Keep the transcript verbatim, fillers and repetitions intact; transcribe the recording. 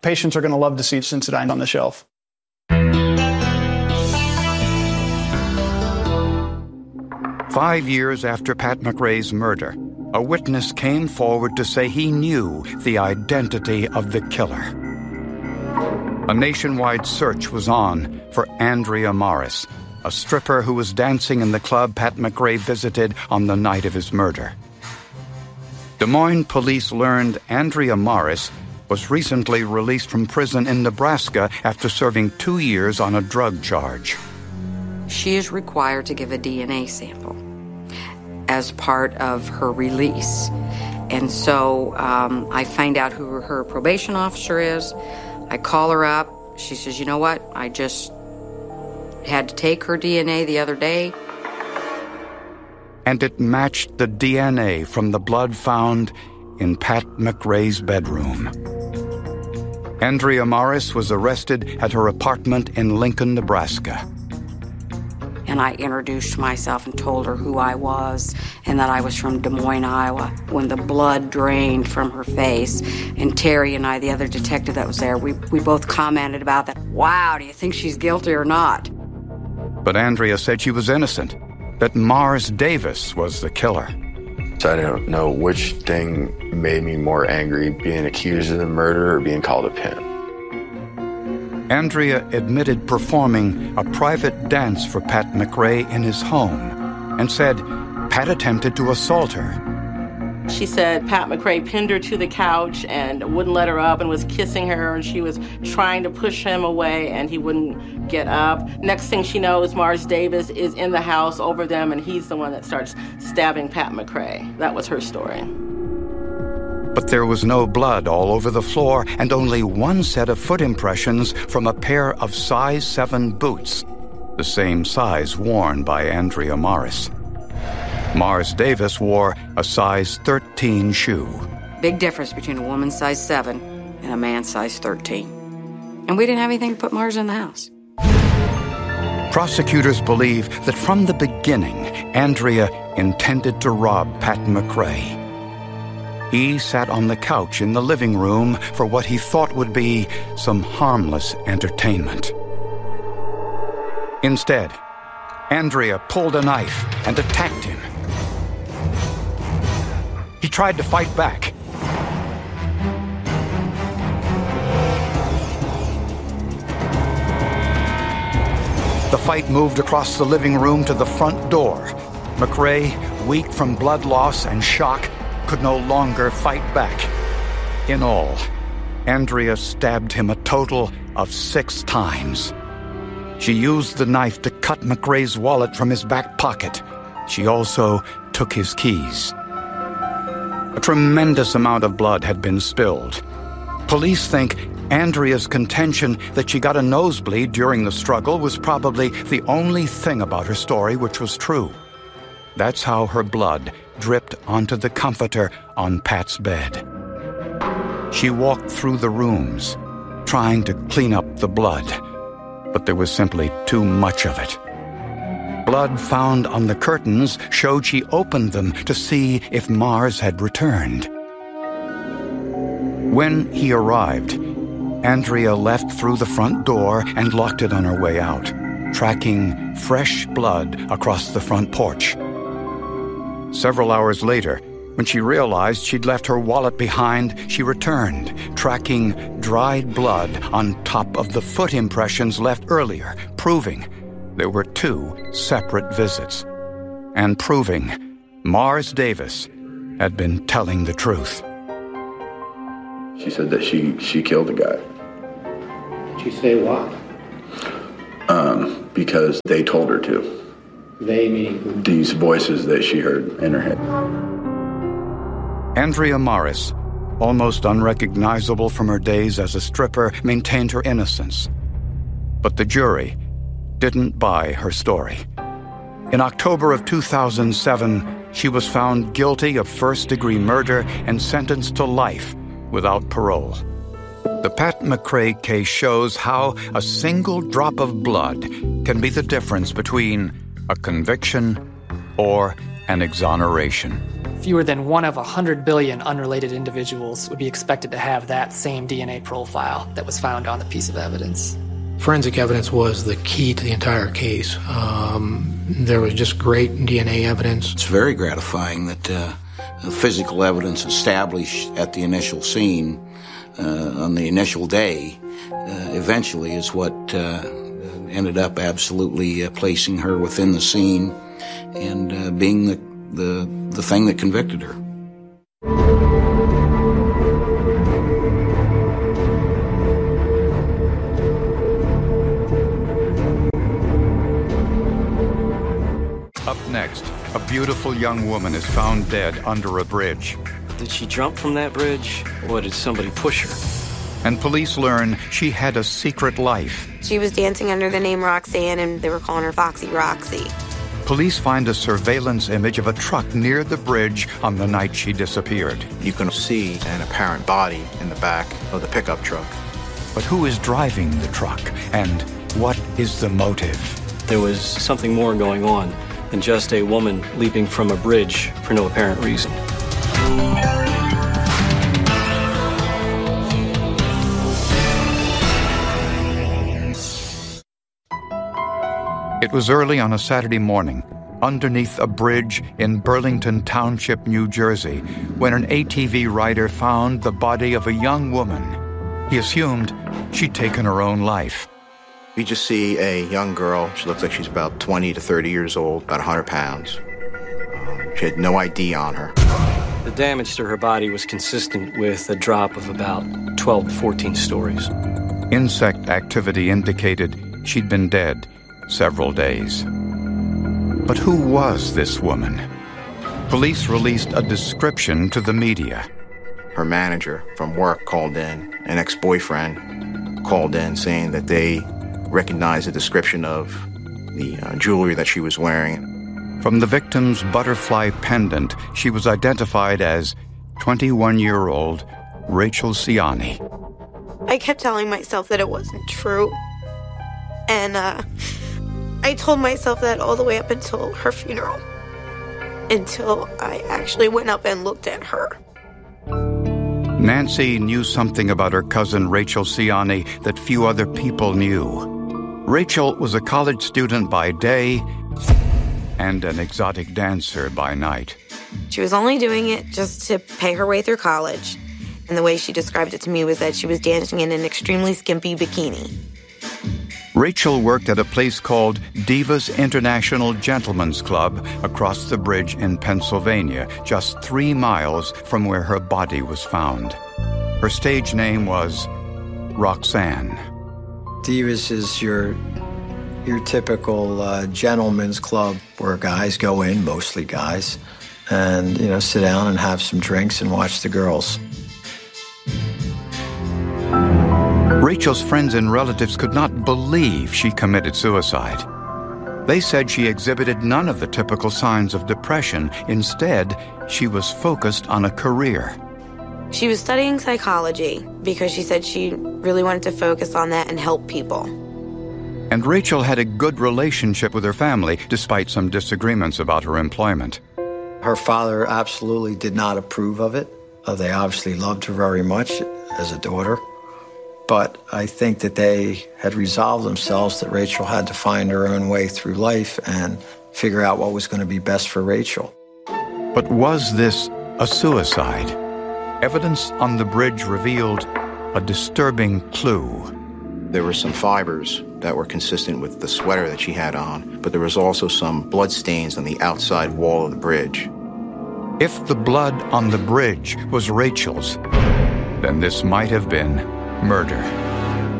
Patients are going to love to see Sensodyne on the shelf. Five years after Pat McRae's murder, a witness came forward to say he knew the identity of the killer. A nationwide search was on for Andrea Morris, a stripper who was dancing in the club Pat McRae visited on the night of his murder. Des Moines police learned Andrea Morris was recently released from prison in Nebraska after serving two years on a drug charge. She is required to give a D N A sample as part of her release. And so um, I find out who her probation officer is. I call her up. She says, you know what? I just had to take her D N A the other day. And it matched the D N A from the blood found in Pat McRae's bedroom. Andrea Morris was arrested at her apartment in Lincoln, Nebraska. And I introduced myself and told her who I was and that I was from Des Moines, Iowa. When the blood drained from her face, and Terry and I, the other detective that was there, we, we both commented about that. Wow, do you think she's guilty or not? But Andrea said she was innocent, that Mars Davis was the killer. So I don't know which thing made me more angry, being accused of the murder or being called a pimp. Andrea admitted performing a private dance for Pat McRae in his home and said Pat attempted to assault her. She said Pat McRae pinned her to the couch and wouldn't let her up and was kissing her, and she was trying to push him away and he wouldn't get up. Next thing she knows, Mars Davis is in the house over them and he's the one that starts stabbing Pat McRae. That was her story. But there was no blood all over the floor and only one set of foot impressions from a pair of size seven boots, the same size worn by Andrea Morris. Mars Davis wore a size thirteen shoe. Big difference between a woman's size seven and a man's size thirteen. And we didn't have anything to put Mars in the house. Prosecutors believe that from the beginning, Andrea intended to rob Pat McRae. He sat on the couch in the living room for what he thought would be some harmless entertainment. Instead, Andrea pulled a knife and attacked him. He tried to fight back. The fight moved across the living room to the front door. McRae, weak from blood loss and shock, could no longer fight back. In all, Andrea stabbed him a total of six times. She used the knife to cut McRae's wallet from his back pocket. She also took his keys. A tremendous amount of blood had been spilled. Police think Andrea's contention that she got a nosebleed during the struggle was probably the only thing about her story which was true. That's how her blood dripped onto the comforter on Pat's bed. She walked through the rooms, trying to clean up the blood, but there was simply too much of it. Blood found on the curtains showed she opened them to see if Mars had returned. When he arrived, Andrea left through the front door and locked it on her way out, tracking fresh blood across the front porch. Several hours later, when she realized she'd left her wallet behind, she returned, tracking dried blood on top of the foot impressions left earlier, proving there were two separate visits, and proving Mars Davis had been telling the truth. She said that she, she killed the guy. Did she say why? Um, because they told her to. They meaning? These voices that she heard in her head. Andrea Morris, almost unrecognizable from her days as a stripper, maintained her innocence. But the jury didn't buy her story. In October of two thousand seven, she was found guilty of first-degree murder and sentenced to life without parole. The Pat McRae case shows how a single drop of blood can be the difference between a conviction or an exoneration. fewer than one of one hundred billion unrelated individuals would be expected to have that same D N A profile that was found on the piece of evidence. Forensic evidence was the key to the entire case. Um, there was just great D N A evidence. It's very gratifying that uh, the physical evidence established at the initial scene uh, on the initial day uh, eventually is what uh, ended up absolutely uh, placing her within the scene and uh, being the, the, the thing that convicted her. Up next, a beautiful young woman is found dead under a bridge. Did she jump from that bridge, or did somebody push her? And police learn she had a secret life. She was dancing under the name Roxanne, and they were calling her Foxy Roxy. Police find a surveillance image of a truck near the bridge on the night she disappeared. You can see an apparent body in the back of the pickup truck. But who is driving the truck, and what is the motive? There was something more going on than just a woman leaping from a bridge for no apparent reason. It was early on a Saturday morning, underneath a bridge in Burlington Township, New Jersey, when an A T V rider found the body of a young woman. He assumed she'd taken her own life. You just see a young girl. She looks like she's about twenty to thirty years old, about one hundred pounds. Um, she had no I D on her. The damage to her body was consistent with a drop of about twelve to fourteen stories. Insect activity indicated she'd been dead several days. But who was this woman? Police released a description to the media. Her manager from work called in, an ex-boyfriend called in saying that they recognized the description of the uh, jewelry that she was wearing. From the victim's butterfly pendant, she was identified as twenty-one-year-old Rachel Ciani. I kept telling myself that it wasn't true. And uh, I told myself that all the way up until her funeral. Until I actually went up and looked at her. Nancy knew something about her cousin Rachel Ciani that few other people knew. Rachel was a college student by day and an exotic dancer by night. She was only doing it just to pay her way through college. And the way she described it to me was that she was dancing in an extremely skimpy bikini. Rachel worked at a place called Divas International Gentlemen's Club across the bridge in Pennsylvania, just three miles from where her body was found. Her stage name was Roxanne. Divas is your your typical uh, gentleman's club where guys go in, mostly guys, and, you know, sit down and have some drinks and watch the girls. Rachel's friends and relatives could not believe she committed suicide. They said she exhibited none of the typical signs of depression. Instead, she was focused on a career. She was studying psychology because she said she really wanted to focus on that and help people. And Rachel had a good relationship with her family, despite some disagreements about her employment. Her father absolutely did not approve of it. Uh, they obviously loved her very much as a daughter. But I think that they had resolved themselves that Rachel had to find her own way through life and figure out what was going to be best for Rachel. But was this a suicide? Evidence on the bridge revealed a disturbing clue. There were some fibers that were consistent with the sweater that she had on, but there was also some blood stains on the outside wall of the bridge. If the blood on the bridge was Rachel's, then this might have been murder.